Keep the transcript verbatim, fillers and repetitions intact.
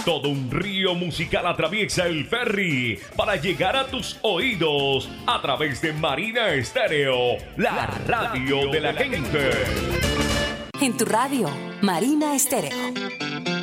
Todo un río musical atraviesa el ferry para llegar a tus oídos a través de Marina Estéreo, la radio de la gente. En tu radio, Marina Estéreo.